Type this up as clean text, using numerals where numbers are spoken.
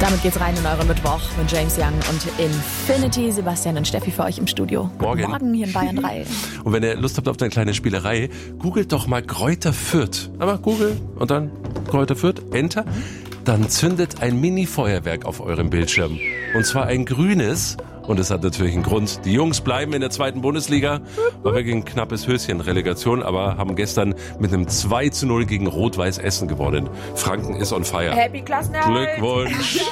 Damit geht's rein in euren Mittwoch mit James Young und Infinity. Sebastian und Steffi für euch im Studio. Morgen hier in Bayern 3. Und wenn ihr Lust habt auf eine kleine Spielerei, googelt doch mal Greuther Fürth. Aber Google und dann Greuther Fürth, Enter. Dann zündet ein Mini-Feuerwerk auf eurem Bildschirm. Und zwar ein grünes. Und es hat natürlich einen Grund. Die Jungs bleiben in der 2. Bundesliga. War wirklich ein knappes Höschen Relegation, aber haben gestern mit einem 2:0 gegen Rot-Weiß Essen gewonnen. Franken ist on fire. Happy Klassenerhalt! Glückwunsch!